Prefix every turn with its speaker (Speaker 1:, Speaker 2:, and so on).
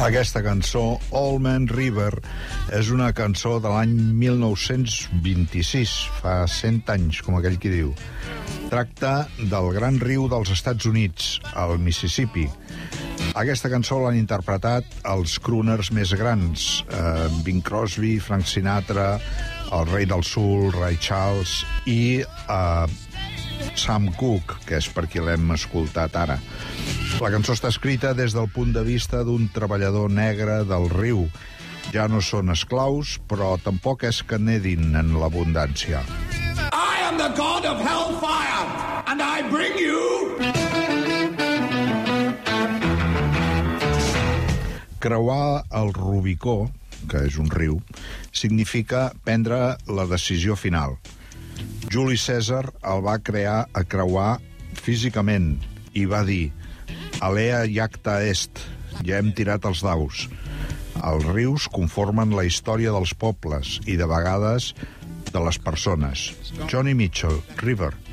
Speaker 1: Aquesta cançó, Old Man River, és una cançó de l'any 1926, fa 100 anys, com aquell qui diu. Tracta del gran riu dels Estats Units, el Mississippi. Aquesta cançó l'han interpretat els crooners més grans, Bing Crosby, Frank Sinatra, el Rei del Soul, Ray Charles i Sam Cooke, que és per qui l'hem escoltat ara. La cançó està escrita des del punt de vista d'un treballador negre del riu. Ja no són esclaus, però tampoc és que nedin en l'abundància.
Speaker 2: I am the god of hellfire, and I bring you...
Speaker 1: Creuar el Rubicó, que és un riu, significa prendre la decisió final. Juli Cèsar el va crear a creuar físicament i va dir: Alea iacta est, ja hem tirat els daus. Els rius conformen la història dels pobles i, de vegades, de les persones. Johnny Mitchell, River.